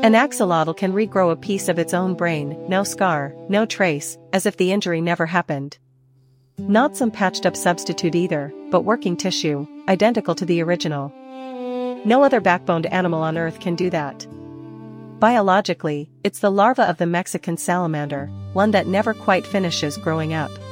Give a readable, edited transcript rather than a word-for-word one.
An axolotl can regrow a piece of its own brain, no scar, no trace, as if the injury never happened. Not some patched up substitute either, but working tissue, identical to the original. No other backboned animal on Earth can do that. Biologically, it's the larva of the Mexican salamander, one that never quite finishes growing up.